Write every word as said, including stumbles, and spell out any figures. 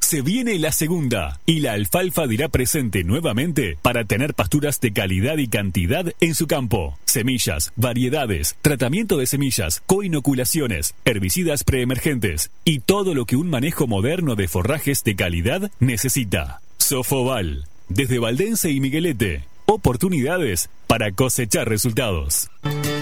Se viene la segunda y la alfalfa dirá presente nuevamente para tener pasturas de calidad y cantidad en su campo. Semillas, variedades, tratamiento de semillas, coinoculaciones, herbicidas preemergentes y todo lo que un manejo moderno de forrajes de calidad necesita. Sofoval, desde Valdense y Miguelete. Oportunidades para cosechar resultados.